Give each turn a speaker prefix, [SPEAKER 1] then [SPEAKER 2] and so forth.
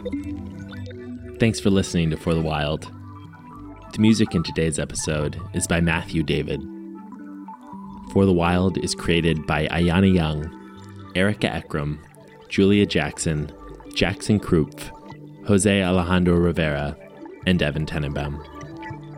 [SPEAKER 1] Thanks for listening to For the Wild. The music in today's episode is by Matthew David. For the Wild is created by Ayana Young, Erica Ekram, Julia Jackson, Jackson Krupp, Jose Alejandro Rivera, and Devin Tenenbaum.